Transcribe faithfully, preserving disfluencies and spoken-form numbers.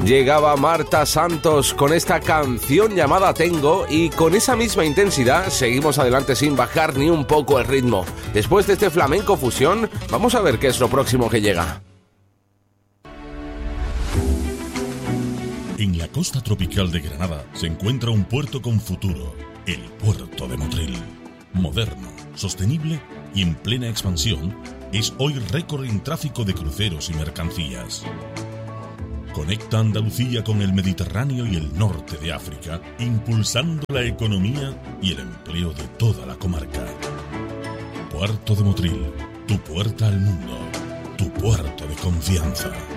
llegaba Marta Santos con esta canción llamada Tengo, y con esa misma intensidad seguimos adelante sin bajar ni un poco el ritmo. Después de este flamenco fusión, vamos a ver qué es lo próximo que llega. En la costa tropical de Granada se encuentra un puerto con futuro, el puerto de Motril. Moderno, sostenible y en plena expansión, es hoy récord en tráfico de cruceros y mercancías. Conecta Andalucía con el Mediterráneo y el norte de África, impulsando la economía y el empleo de toda la comarca. Puerto de Motril, tu puerta al mundo, tu puerto de confianza.